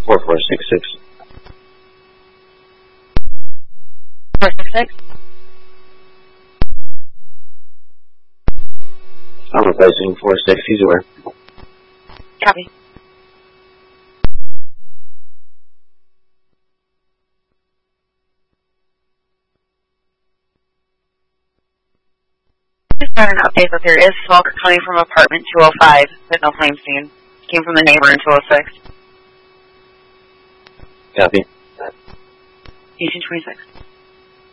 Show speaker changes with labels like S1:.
S1: 4466.
S2: 466?
S1: I'm replacing 46. He's aware.
S2: Copy. Just got an update that there is smoke coming from apartment 205, but no flame seen. Came from the neighbor in 206.
S1: Copy.
S2: 1826.